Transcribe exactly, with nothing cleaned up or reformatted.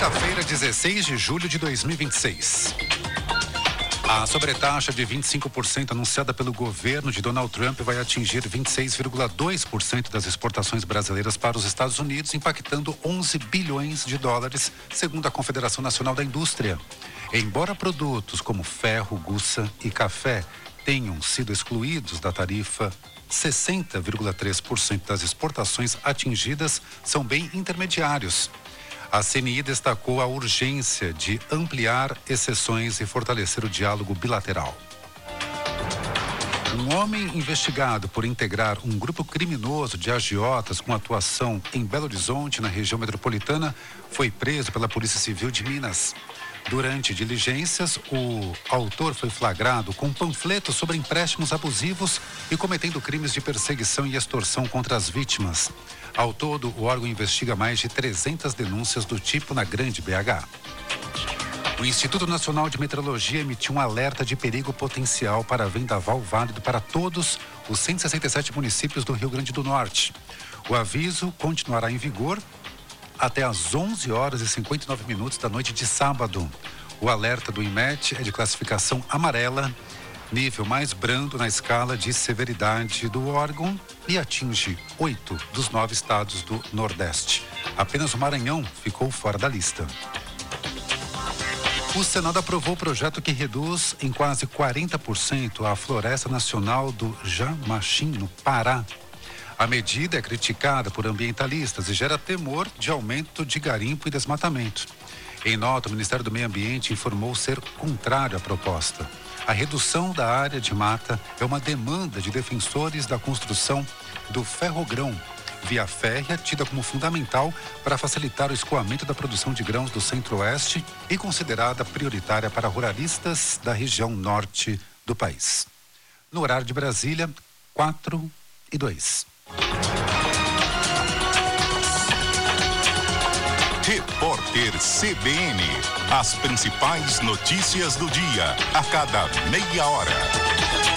Quinta-feira, dezesseis de julho de dois mil e vinte e seis. A sobretaxa de vinte e cinco por cento anunciada pelo governo de Donald Trump vai atingir vinte e seis vírgula dois por cento das exportações brasileiras para os Estados Unidos, impactando onze bilhões de dólares, segundo a Confederação Nacional da Indústria. Embora produtos como ferro, guça e café tenham sido excluídos da tarifa, sessenta vírgula três por cento das exportações atingidas são bem intermediários. A C N I destacou a urgência de ampliar exceções e fortalecer o diálogo bilateral. Um homem investigado por integrar um grupo criminoso de agiotas com atuação em Belo Horizonte, na região metropolitana, foi preso pela Polícia Civil de Minas. Durante diligências, o autor foi flagrado com panfletos sobre empréstimos abusivos e cometendo crimes de perseguição e extorsão contra as vítimas. Ao todo, o órgão investiga mais de trezentas denúncias do tipo na Grande B H. O Instituto Nacional de Meteorologia emitiu um alerta de perigo potencial para vendaval válido para todos os cento e sessenta e sete municípios do Rio Grande do Norte. O aviso continuará em vigor até às onze horas e cinquenta e nove minutos da noite de sábado. O alerta do INMET é de classificação amarela, nível mais brando na escala de severidade do órgão, e atinge oito dos nove estados do Nordeste. Apenas o Maranhão ficou fora da lista. O Senado aprovou o projeto que reduz em quase quarenta por cento a Floresta Nacional do Jamachim, no Pará. A medida é criticada por ambientalistas e gera temor de aumento de garimpo e desmatamento. Em nota, o Ministério do Meio Ambiente informou ser contrário à proposta. A redução da área de mata é uma demanda de defensores da construção do ferrogrão, via férrea tida como fundamental para facilitar o escoamento da produção de grãos do Centro-Oeste e considerada prioritária para ruralistas da região norte do país. No horário de Brasília, quatro e dois. Repórter C B N. As principais notícias do dia, a cada meia hora.